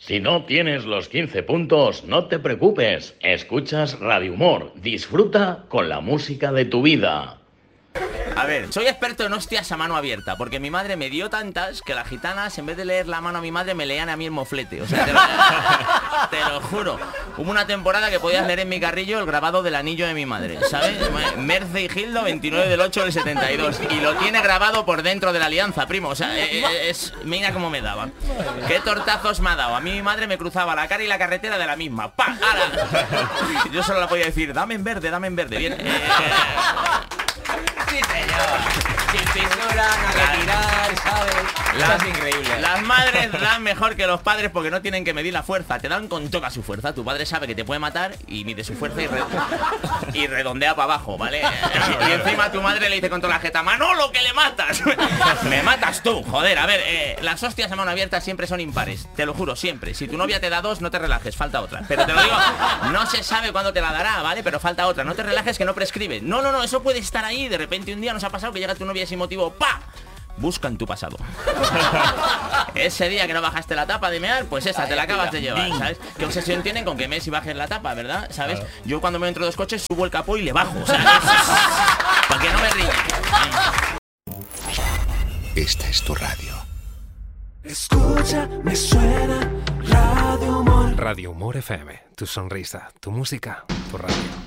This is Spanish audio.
Si no tienes los 15 puntos, no te preocupes. Escuchas Radio Humor. Disfruta con la música de tu vida. A ver, soy experto en hostias a mano abierta, porque mi madre me dio tantas que las gitanas, en vez de leer la mano a mi madre, me leían a mí el moflete. O sea, te lo juro. Hubo una temporada que podías leer en mi carrillo el grabado del anillo de mi madre, ¿sabes? Merce y Gildo, 29 del 8 del 72. Y lo tiene grabado por dentro de la alianza, primo. O sea, mira cómo me daba. ¿Qué tortazos me ha dado? A mí mi madre me cruzaba la cara y la carretera de la misma. ¡Pah! ¡Hala! Yo solo la podía decir, dame en verde, dame en verde. Bien. Sí, señor. Sin fisura, no retirar, ¿sabes? Es increíble. Las madres dan mejor que los padres porque no tienen que medir la fuerza. Te dan con toda su fuerza. Tu padre sabe que te puede matar y mide su fuerza y redondea para abajo, ¿vale? Y encima tu madre le dice con toda la jeta, Manolo, que le matas. Me matas tú, joder. A ver, las hostias a mano abierta siempre son impares. Te lo juro, siempre. Si tu novia te da dos, no te relajes, falta otra. Pero te lo digo, no se sabe cuándo te la dará, ¿vale? Pero falta otra. No te relajes, que no prescribe. No, eso puede estar ahí. De repente un día nos ha pasado que llega tu novia sin motivo, ¡pa! Busca en tu pasado. Ese día que no bajaste la tapa de mear, pues esa te la acabas de llevar, ¿sabes? ¿Qué obsesión tienen con que Messi baje la tapa, verdad? ¿Sabes? Claro. Yo cuando me entro dos coches subo el capó y le bajo, ¿sabes? Para que no me ríe. Esta es tu radio. Escucha, me suena Radio Humor. Radio Humor FM, tu sonrisa, tu música, tu radio.